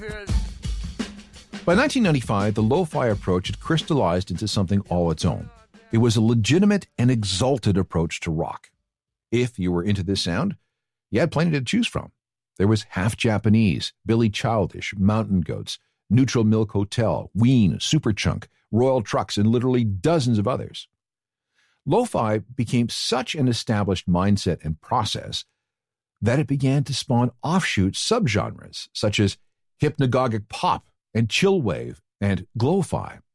By 1995, the lo-fi approach had crystallized into something all its own. It was a legitimate and exalted approach to rock. If you were into this sound, you had plenty to choose from. There was Half Japanese, Billy Childish, Mountain Goats, Neutral Milk Hotel, Ween, Superchunk, Royal Trucks, and literally dozens of others. Lo-fi became such an established mindset and process that it began to spawn offshoot subgenres such as hypnagogic pop and chillwave and glo-fi.